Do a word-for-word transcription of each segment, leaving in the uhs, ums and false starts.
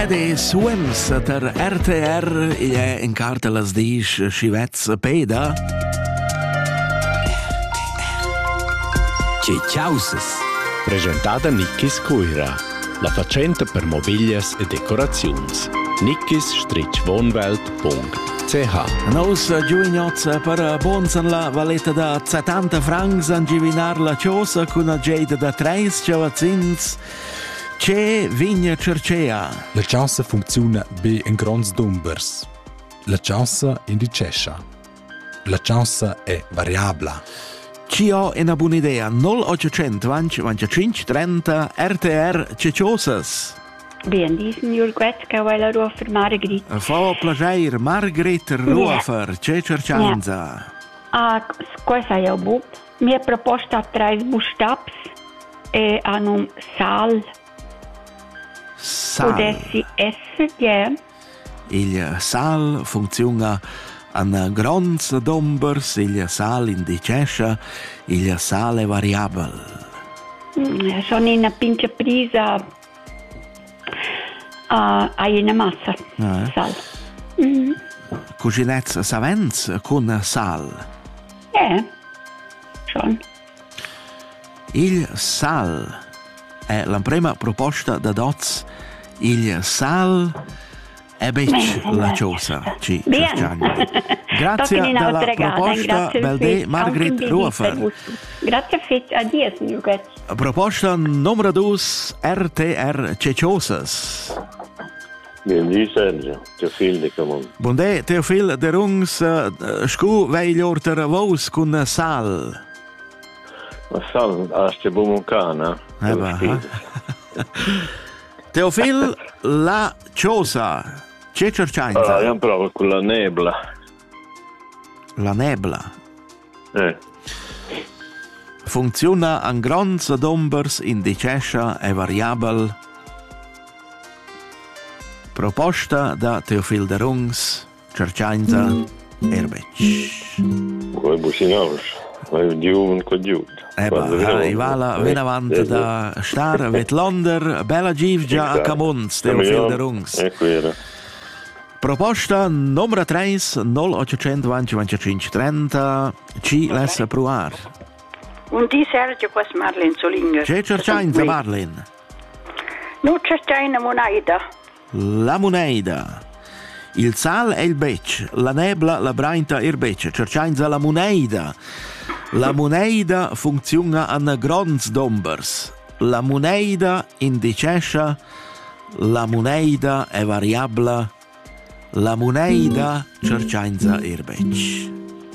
Teddy Swims ter R T R e in carta las dish Schivez Peda. Cicciauses. Presentada Nickis Cuira, la facenta per mobilias e decorazions. nickis wohnwelt punkt c h. Nos giuignots per bonsen la valeta da settanta francs an givinar la chiosa con a geida da treis ciavazins. C'è vigna cercea. La chiosa funziona be in grons dumbers. La chiosa indicescia. La chiosa è variabla. Ci ho una buona idea. null ottocento venticinque trenta R T R Ceciosas. Bien, diesen Jurguetzka, weil er rufer Margrit. Fa plager, Margrit Rufer, c'è cercianza. Ah, cosa io bub? Mia proposta tre buchstabs e hanno sal. Sal. Potessi essere, yeah. Il sal funziona an grons dombers, il sal indicescia, il sale variabile. Mm, sono in una pincia prisa a uh, una massa Ah. sal. Mm. Cucinets savens con sal. Eh, schon. Il sal è la prima proposta da Doz. Il sal è bec la cosa. Ci cerchiamo. Grazie della proposta, Belde Margrit Rufer. Grazie fit, addio, signor Guetz. Proposta numero due, R T R Ceciosas. Buondì Sergio, Teofil de Camon. Buondì Teofil de Rungs, scu veglior ter vos con sal. Ma sal, aste bumuncana. Eh va. Teofil, la cosa. C'è cercianza? Allora, io provo con la nebla. La nebla. Eh. Funziona an grons dombers indicescia e variabel. Proposta da Teofil de Rungs, cercianza, erbec. Come businovs. Ma io di un cogliuto. Eh ba, i vala ven avant da star vet Londer, bella givgia a Camunz, Teofil de Rungs. Ecco era. Proposta numero tre, null ottocento venticinque trenta, ci lessa pruar. Un di Sergio, qua Marlene Solinger. C'è cercianza, Marlene? Non c'è una moneta. La moneda. Il sal e il bec, la nebla, la brainta e il bec. Cercianza la moneda. La moneda funziona an grons dombers. La moneda indicescia, la moneda è variabile. La moneda cercianza e il bec.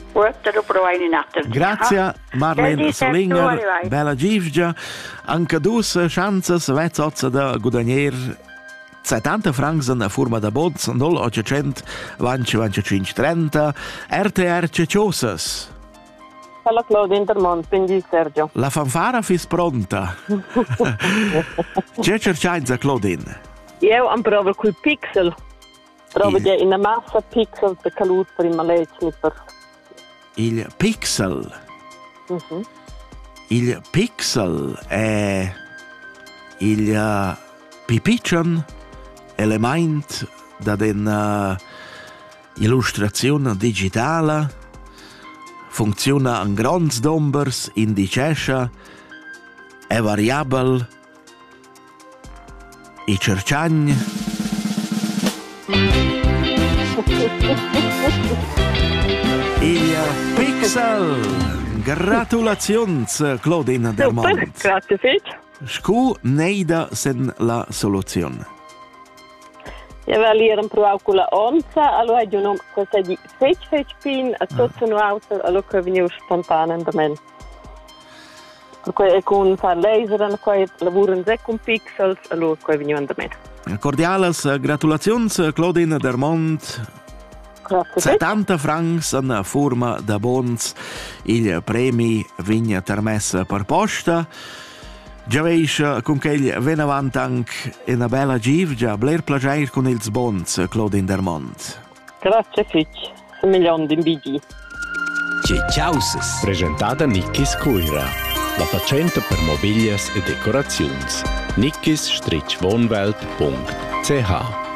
Grazie Marlene Solinger, bella givgia. Anche dus chances vezzozza da gudanier settanta francs in forma da bots null ottocento venticinque trenta R T R Ceciosas. Alla Claudia Intermont, quindi Sergio. La fanfara fis pronta. C'è cercianza, Claudine? Io am provo col pixel. Provo Il- in una massa pixel per calut prima legge per. Il pixel. Mhm. Il pixel è il uh, pipiccian element da den uh, illustrazione digitale. Funziona an grons dombers, indicescia, è variabile, i cerciagni. Il pixel. Gratulazions, Claudine Super, Dermont. grazie Fitch. Scu neida sen la soluzione. Io avevo lì un provato con la onza, allora io non cosa di fetch fetch pin, a tutto un auto, allora che venivo spontaneamente. Perché con far laser, poi lavorano con pixels, allora che venivo da me. Cordiales gratulazions, Claudine Dermont. Grazie Fitch. settanta francs in forma da bons. Il premi vigna termessa per posta. Già veis con che il ven avant anche una bella givgia, bler plagiair con ils bons, Claudine Dermont. Grazie Fitch. Un milione di B G. Cicciauses. Presentada Nickis Cuira, la facenta per mobilias e decorazions. nickis wohnwelt punkt c h.